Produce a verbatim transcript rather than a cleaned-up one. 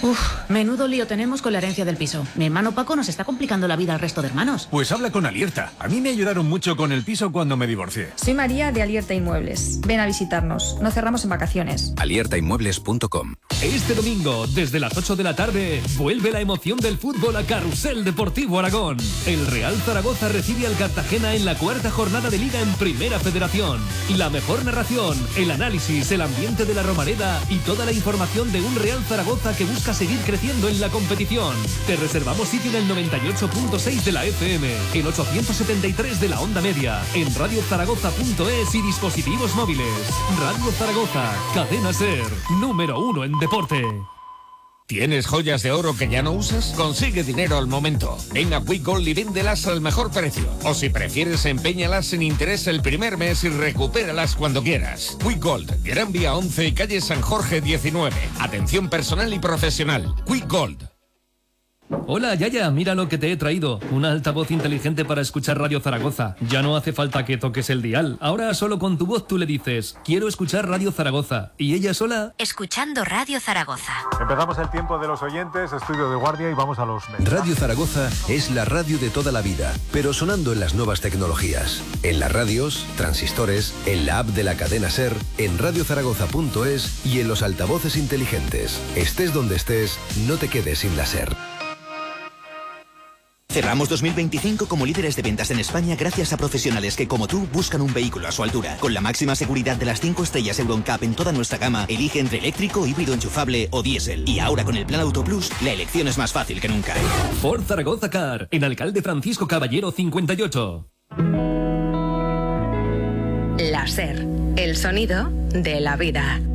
Uf, menudo lío tenemos con la herencia del piso. Mi hermano Paco nos está complicando la vida al resto de hermanos. Pues habla con Alierta. A mí me ayudaron mucho con el piso cuando me divorcié. Soy María de Alierta Inmuebles. Ven a visitarnos. No cerramos en vacaciones. alierta inmuebles punto com. Este domingo, desde las ocho de la tarde, vuelve la emoción del fútbol a Carrusel Deportivo Aragón. El Real Zaragoza recibe al Cartagena en la cuarta jornada de Liga en Primera Federación. La mejor narración, el análisis, el ambiente de la Romareda y toda la información de un Real Zaragoza que busca seguir creciendo en la competición. Te reservamos sitio en el noventa y ocho punto seis de la F M, en ochocientos setenta y tres de la onda media, en radio zaragoza punto es y dispositivos móviles. Radio Zaragoza, cadena SER, número uno en deporte. ¿Tienes joyas de oro que ya no usas? Consigue dinero al momento. Ven a Quick Gold y véndelas al mejor precio. O si prefieres, empeñalas sin interés el primer mes y recupéralas cuando quieras. Quick Gold, Gran Vía once y calle San Jorge diecinueve. Atención personal y profesional. Quick Gold. Hola Yaya, mira lo que te he traído. Una altavoz inteligente para escuchar Radio Zaragoza. Ya no hace falta que toques el dial. Ahora solo con tu voz tú le dices, quiero escuchar Radio Zaragoza. Y ella sola... Escuchando Radio Zaragoza. Empezamos el tiempo de los oyentes, estudio de guardia y vamos a los mensajes. Radio Zaragoza es la radio de toda la vida, pero sonando en las nuevas tecnologías. En las radios, transistores, en la app de la cadena SER, en radio zaragoza punto es y en los altavoces inteligentes. Estés donde estés, no te quedes sin la SER. Cerramos dos mil veinticinco como líderes de ventas en España gracias a profesionales que, como tú, buscan un vehículo a su altura. Con la máxima seguridad de las cinco estrellas Euro N C A P en toda nuestra gama, elige entre eléctrico, híbrido enchufable o diésel. Y ahora con el Plan Auto Plus, la elección es más fácil que nunca. Ford Zaragoza Car, en Alcalde Francisco Caballero cincuenta y ocho. La SER, el sonido de la vida.